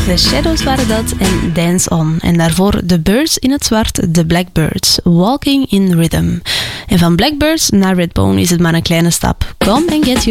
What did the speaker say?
The Shadows waren dat en Dance On. En daarvoor The Birds in het zwart, The Blackbirds, Walking in Rhythm. En van Blackbirds naar Redbone is het maar een kleine stap. Come and get